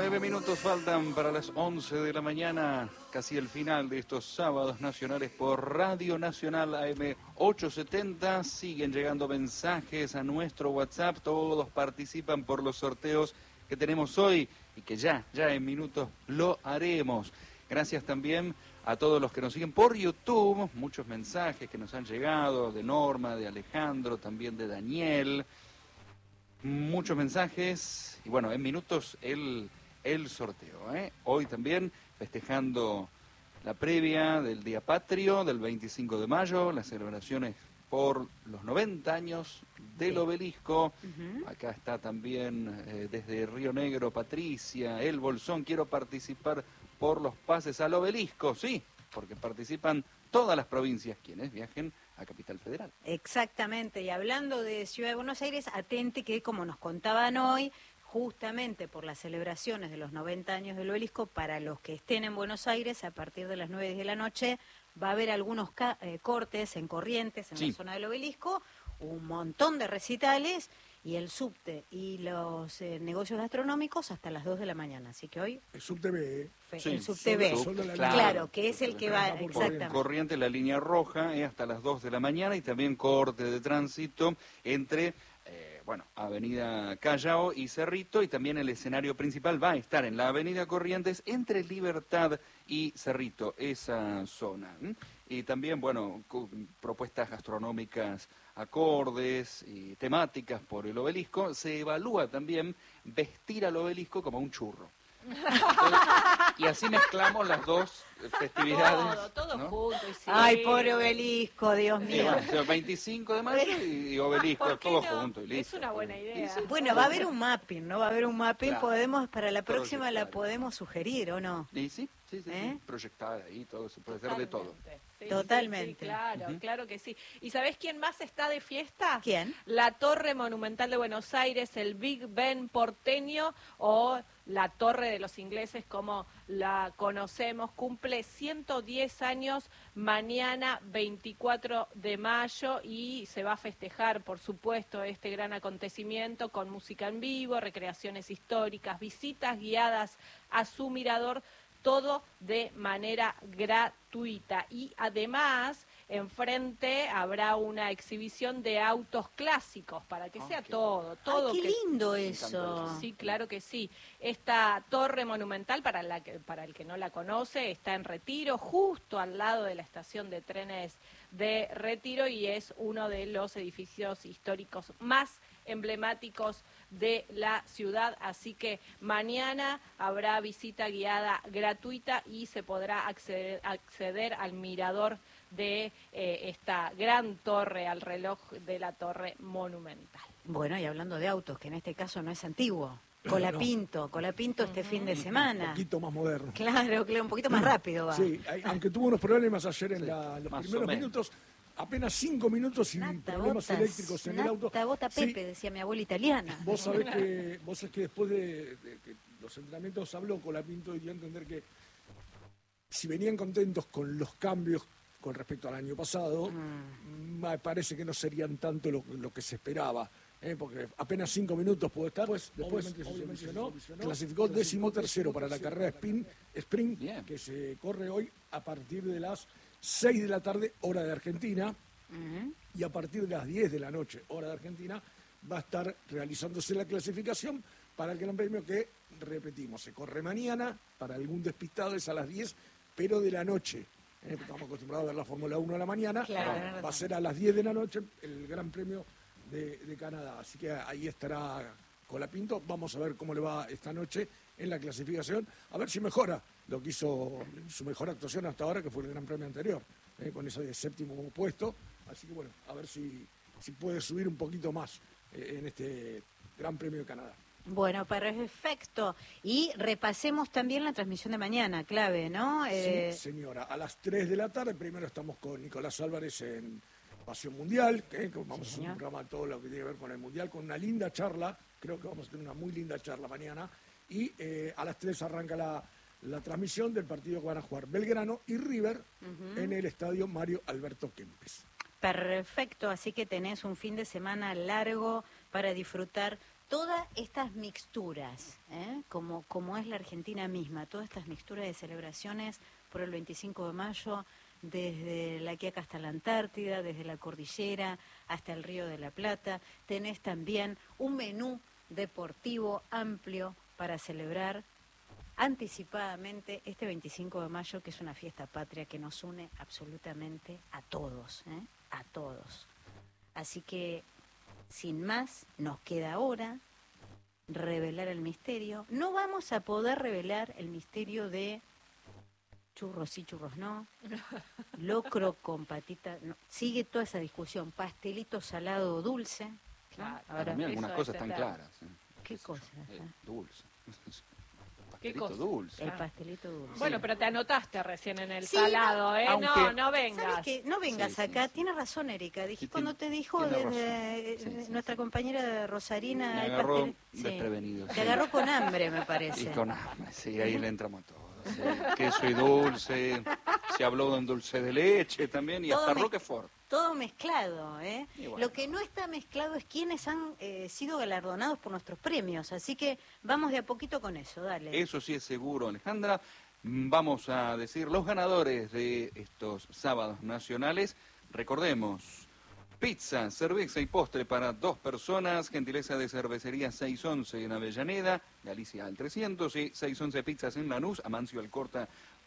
9 minutos faltan para las 11 de la mañana, casi el final de estos sábados nacionales por Radio Nacional AM 870. Siguen llegando mensajes a nuestro WhatsApp, todos participan por los sorteos que tenemos hoy y que ya en minutos lo haremos. Gracias también a todos los que nos siguen por YouTube, muchos mensajes que nos han llegado de Norma, de Alejandro, también de Daniel. Muchos mensajes y bueno, en minutos el sorteo, ¿eh? Hoy también festejando la previa del Día Patrio del 25 de mayo, las celebraciones por los 90 años del Obelisco. Acá está también desde Río Negro Patricia, El Bolsón, quiero participar por los pases al Obelisco, sí, porque participan todas las provincias quienes viajen a Capital Federal. Exactamente, y hablando de Ciudad de Buenos Aires, atente que como nos contaban hoy, justamente por las celebraciones de los 90 años del Obelisco, para los que estén en Buenos Aires, a partir de las 9 de la noche, va a haber algunos cortes en Corrientes, en la zona del Obelisco, un montón de recitales, y el subte y los negocios gastronómicos hasta las 2 de la mañana. Así que hoy... El subte B. El subte B, claro, que es el que va... Exactamente. Corrientes, la línea roja, hasta las 2 de la mañana, y también corte de tránsito entre... Avenida Callao y Cerrito, y también el escenario principal va a estar en la Avenida Corrientes entre Libertad y Cerrito, esa zona. Y también, propuestas gastronómicas acordes y temáticas por el Obelisco. Se evalúa también vestir al Obelisco como un churro. Entonces, y así mezclamos las dos festividades. Todo ¿no? junto. Sí. Ay, pobre Obelisco, Dios mío. El 25 de mayo y Obelisco, todo junto. Y listo. Es una buena idea. Bueno, va a haber un mapping, ¿no? Va a haber un mapping, Claro. podemos, para la próxima la podemos sugerir, ¿o no? Y sí, proyectada ahí, todo, se puede hacer de todo. Sí, Totalmente. Sí, claro, claro que sí. ¿Y sabés quién más está de fiesta? ¿Quién? La Torre Monumental de Buenos Aires, el Big Ben porteño, o la Torre de los Ingleses, como la conocemos, cumple 110 años mañana 24 de mayo y se va a festejar, por supuesto, este gran acontecimiento con música en vivo, recreaciones históricas, visitas guiadas a su mirador, todo de manera gratuita. Y además, enfrente habrá una exhibición de autos clásicos para que sea todo. ¡Ay, qué lindo eso! Sí, claro que sí. Esta torre monumental, para el que no la conoce, está en Retiro, justo al lado de la estación de trenes de Retiro, y es uno de los edificios históricos más emblemáticos de la ciudad, así que mañana habrá visita guiada gratuita y se podrá acceder al mirador de esta gran torre, al reloj de la Torre Monumental. Bueno, y hablando de autos, que en este caso no es antiguo, Colapinto este fin de semana. Un poquito más moderno. Claro, un poquito más rápido va. Sí, aunque tuvo unos problemas ayer en los primeros minutos, apenas 5 minutos sin problemas eléctricos en el auto. Bota Pepe, decía mi abuela italiana. Vos sabés que después de que los entrenamientos habló Colapinto y dio a entender que si venían contentos con los cambios con respecto al año pasado, me parece que no serían tanto lo que se esperaba. Porque apenas 5 minutos pudo estar, después se solucionó, clasificó 13º para la carrera sprint, que se corre hoy a partir de las 6 de la tarde, hora de Argentina, y a partir de las 10 de la noche, hora de Argentina, va a estar realizándose la clasificación para el Gran Premio que, repetimos, se corre mañana, para algún despistado es a las 10, pero de la noche. Estamos acostumbrados a ver la Fórmula 1 a la mañana, va a ser a las 10 de la noche el Gran Premio de Canadá, así que ahí estará Colapinto. Vamos a ver cómo le va esta noche en la clasificación, a ver si mejora lo que hizo su mejor actuación hasta ahora, que fue el Gran Premio anterior, con ese de 7º puesto, así que bueno, a ver si puede subir un poquito más en este Gran Premio de Canadá. Bueno, perfecto. Y repasemos también la transmisión de mañana, clave, ¿no? Sí, señora, a las 3 de la tarde, primero estamos con Nicolás Álvarez en Pasión Mundial, que vamos a hacer un programa todo lo que tiene que ver con el Mundial, con una linda charla, creo que vamos a tener una muy linda charla mañana, y a las 3 arranca la transmisión del partido que van a jugar Belgrano y River en el estadio Mario Alberto Kempes. Perfecto, así que tenés un fin de semana largo para disfrutar todas estas mixturas, como es la Argentina misma, todas estas mixturas de celebraciones por el 25 de mayo, desde la Quiaca hasta la Antártida, desde la cordillera hasta el Río de la Plata, tenés también un menú deportivo amplio para celebrar anticipadamente este 25 de mayo, que es una fiesta patria que nos une absolutamente a todos, a todos. Así que, sin más, nos queda ahora revelar el misterio. No vamos a poder revelar el misterio de churros sí, churros no, locro con patita, no. Sigue toda esa discusión, pastelito salado o dulce. Claro, Para mí algunas cosas están claras. ¿Qué cosas? Dulce. ¿Qué Pastelito cosa? dulce. El pastelito dulce. Bueno, pero te anotaste recién en el Sí, salado, ¿eh? aunque- No vengas. ¿Sabes qué? No vengas Sí, acá, sí. tienes razón, Erika. Dije Sí, cuando te dijo tiene desde razón. Sí, nuestra compañera Rosarina. Me el agarró pastel- sí. desprevenido. Te sí. agarró con hambre, me Y parece. con hambre, sí, ahí le entramos a todos. Sí. Queso y dulce, se habló de un dulce de leche también y Todo hasta me- Roquefort. Todo mezclado, ¿eh? Y bueno. Lo que no está mezclado es quiénes han sido galardonados por nuestros premios. Así que vamos de a poquito con eso, dale. Eso sí es seguro, Alejandra. Vamos a decir los ganadores de estos sábados nacionales. Recordemos, pizza, cerveza y postre para 2 personas, gentileza de cervecería 611 en Avellaneda, Galicia al 300 y 611 pizzas en Lanús, Amancio Alcorta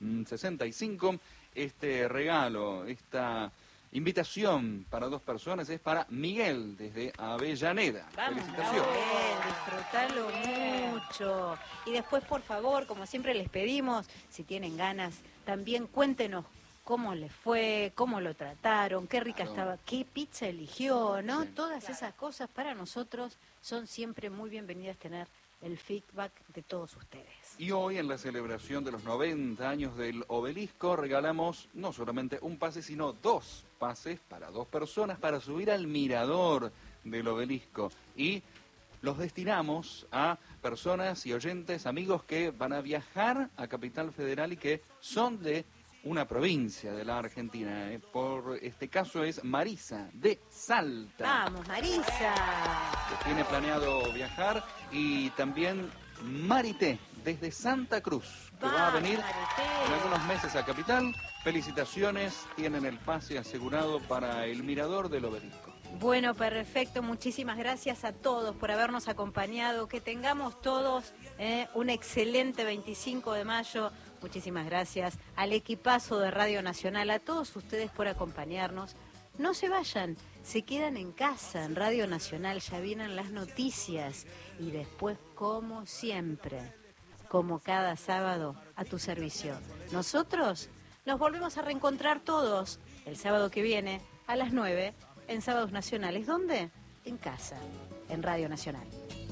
65. Este regalo, esta invitación para 2 personas es para Miguel desde Avellaneda. Vamos, Felicitaciones. disfrutalo mucho. Y después, por favor, como siempre les pedimos, si tienen ganas, también cuéntenos cómo les fue, cómo lo trataron, qué rica Claro. estaba, qué pizza eligió, ¿no? Sí. Todas esas cosas para nosotros son siempre muy bienvenidas tener el feedback de todos ustedes. Y hoy, en la celebración de los 90 años del Obelisco, regalamos no solamente un pase, sino 2 pases para 2 personas para subir al mirador del Obelisco. Y los destinamos a personas y oyentes, amigos que van a viajar a Capital Federal y que son de una provincia de la Argentina. Por este caso es Marisa, de Salta, ¡Vamos, Marisa! que tiene planeado viajar, y también Marité, desde Santa Cruz, que va a Vamos, venir Marité. en algunos meses a Capital. Felicitaciones, tienen el pase asegurado para el mirador del Obelisco. Bueno, perfecto. Muchísimas gracias a todos por habernos acompañado. Que tengamos todos un excelente 25 de mayo. Muchísimas gracias al equipazo de Radio Nacional, a todos ustedes por acompañarnos. No se vayan, se quedan en casa en Radio Nacional, ya vienen las noticias. Y después, como siempre, como cada sábado, a tu servicio. Nosotros nos volvemos a reencontrar todos el sábado que viene a las 9 en Sábados Nacionales. ¿Dónde? En casa, en Radio Nacional.